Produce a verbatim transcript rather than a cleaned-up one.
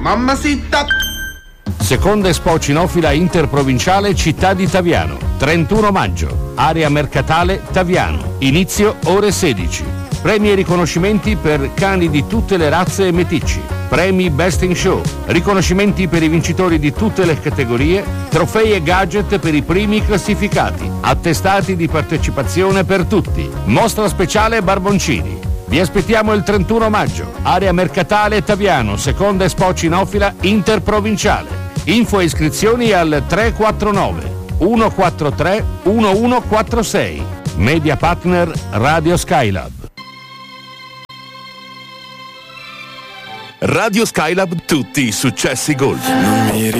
Mammasita! Seconda Expo Cinofila Interprovinciale Città di Taviano, trentuno maggio, area mercatale Taviano, inizio ore sedici. Premi e riconoscimenti per cani di tutte le razze e meticci, premi Best in Show, riconoscimenti per i vincitori di tutte le categorie, trofei e gadget per i primi classificati, attestati di partecipazione per tutti, mostra speciale Barboncini. Vi aspettiamo il trentuno maggio, area mercatale Taviano, seconda Expo Cinofila Interprovinciale. Info e iscrizioni al tre quattro nove uno quattro tre uno uno quattro sei. Media partner Radio Skylab. Radio Skylab, tutti i successi golf.